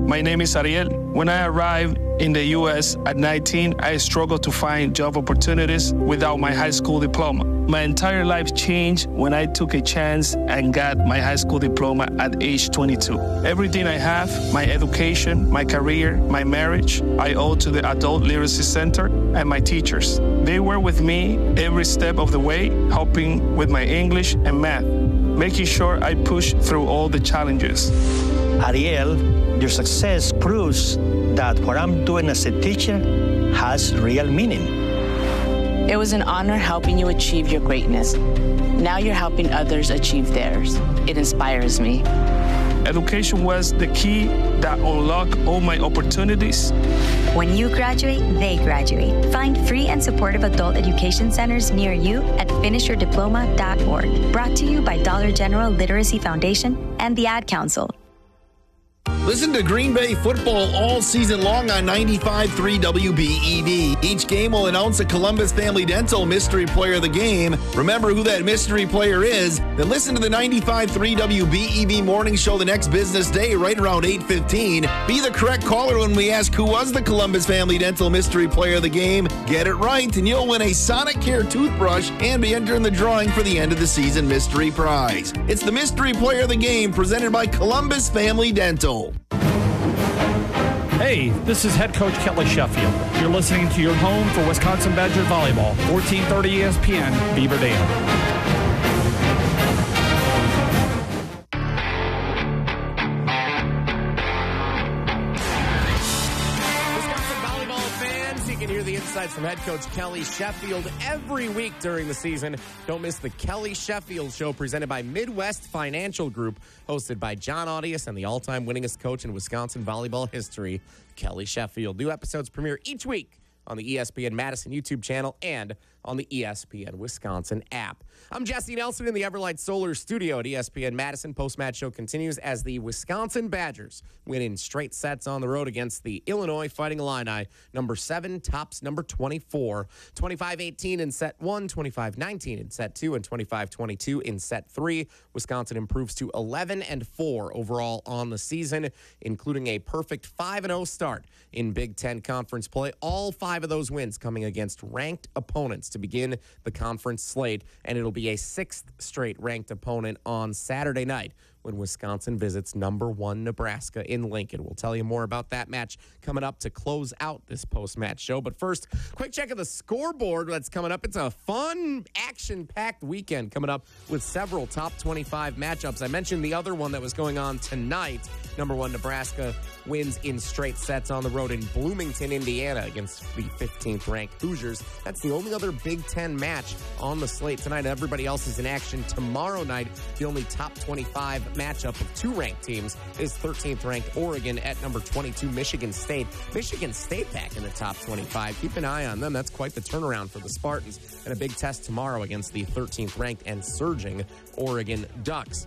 My name is Ariel. When I arrived in the U.S. at 19, I struggled to find job opportunities without my high school diploma. My entire life changed when I took a chance and got my high school diploma at age 22. Everything I have, my education, my career, my marriage, I owe to the Adult Literacy Center and my teachers. They were with me every step of the way, helping with my English and math, making sure I push through all the challenges. Ariel, your success proves that what I'm doing as a teacher has real meaning. It was an honor helping you achieve your greatness. Now you're helping others achieve theirs. It inspires me. Education was the key that unlocked all my opportunities. When you graduate, they graduate. Find free and supportive adult education centers near you at finishyourdiploma.org. Brought to you by Dollar General Literacy Foundation and the Ad Council. Listen to Green Bay football all season long on 95.3 WBEV. Each game will announce a Columbus Family Dental Mystery Player of the Game. Remember who that mystery player is. Then listen to the 95.3 WBEV morning show the next business day right around 8:15. Be the correct caller when we ask who was the Columbus Family Dental Mystery Player of the Game. Get it right and you'll win a Sonicare toothbrush and be entered in the drawing for the end of the season mystery prize. It's the Mystery Player of the Game presented by Columbus Family Dental. Hey, this is head coach Kelly Sheffield. You're listening to your home for Wisconsin Badger volleyball, 1430 ESPN, Beaver Dam. Insights from head coach Kelly Sheffield every week during the season. Don't miss the Kelly Sheffield Show presented by Midwest Financial Group, hosted by John Audius and the all-time winningest coach in Wisconsin volleyball history, Kelly Sheffield. New episodes premiere each week on the ESPN Madison YouTube channel and on the ESPN Wisconsin app. I'm Jesse Nelson in the Everlight Solar Studio at ESPN Madison. Post-match show continues as the Wisconsin Badgers win in straight sets on the road against the Illinois Fighting Illini. Number 7 tops number 24. 25-18 in set 1, 25-19 in set 2, and 25-22 in set 3. Wisconsin improves to 11-4 overall on the season, including a perfect 5-0 start in Big Ten Conference play. All 5 of those wins coming against ranked opponents to begin the conference slate, and it'll be a 6th straight ranked opponent on Saturday night when Wisconsin visits number 1 Nebraska in Lincoln. We'll tell you more about that match coming up to close out this post-match show. But first, quick check of the scoreboard that's coming up. It's a fun, action-packed weekend coming up with several top 25 matchups. I mentioned the other one that was going on tonight. Number 1 Nebraska wins in straight sets on the road in Bloomington, Indiana against the 15th-ranked Hoosiers. That's the only other Big Ten match on the slate tonight. Everybody else is in action tomorrow night. The only top 25 matchup of 2 ranked teams is 13th-ranked Oregon at number 22 Michigan State. Michigan State back in the top 25. Keep an eye on them. That's quite the turnaround for the Spartans. And a big test tomorrow against the 13th-ranked and surging Oregon Ducks.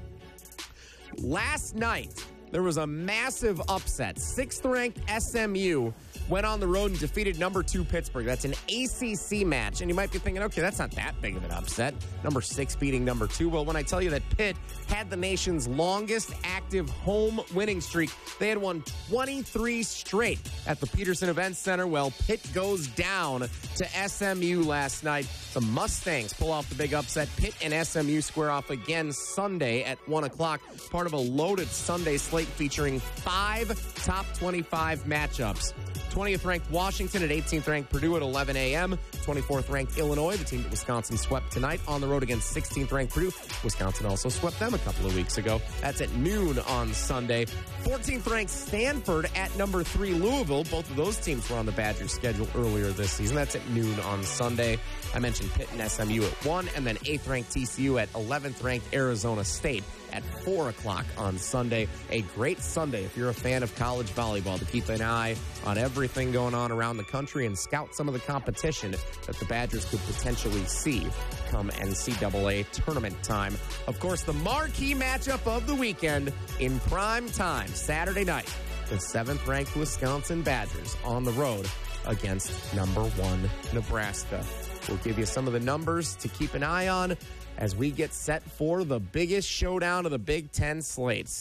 Last night, there was a massive upset. 6th-ranked SMU went on the road and defeated number 2 Pittsburgh. That's an ACC match. And you might be thinking, okay, that's not that big of an upset. Number 6 beating number 2. Well, when I tell you that Pitt had the nation's longest active home winning streak, they had won 23 straight at the Peterson Events Center. Well, Pitt goes down to SMU last night. The Mustangs pull off the big upset. Pitt and SMU square off again Sunday at 1 o'clock. Part of a loaded Sunday slate featuring 5 top 25 matchups. 20th-ranked Washington at 18th-ranked Purdue at 11 a.m. 24th-ranked Illinois, the team that Wisconsin swept tonight, on the road against 16th-ranked Purdue. Wisconsin also swept them a couple of weeks ago. That's at noon on Sunday. 14th-ranked Stanford at number 3 Louisville. Both of those teams were on the Badgers' schedule earlier this season. That's at noon on Sunday. I mentioned Pitt and SMU at 1, and then 8th-ranked TCU at 11th-ranked Arizona State at 4 o'clock on Sunday. A great Sunday if you're a fan of college volleyball, to keep an eye on everything going on around the country and scout some of the competition that the Badgers could potentially see come NCAA tournament time. Of course, the marquee matchup of the weekend in prime time, Saturday night, the 7th-ranked Wisconsin Badgers on the road against number 1 Nebraska. We'll give you some of the numbers to keep an eye on as we get set for the biggest showdown of the Big Ten slates.